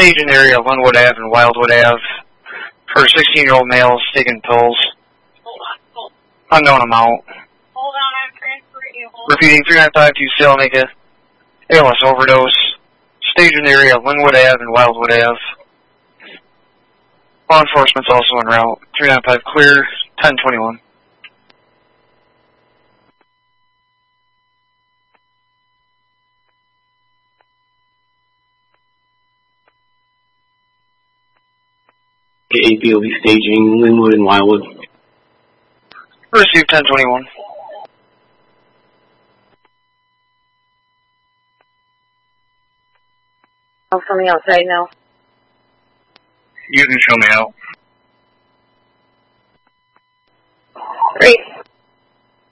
staging area of Linwood Ave and Wildwood Ave for 16-year-old males taking pills. Unknown amount. Hold on, I'm transferring you. Repeating, 3952 Salemaker, ALS overdose. Staging area of Linwood Ave and Wildwood Ave. Law enforcement's also en route. 395 clear, 1021. APOV staging, Linwood and Wildwood. Receive 1021. I'm coming outside now. You can show me out.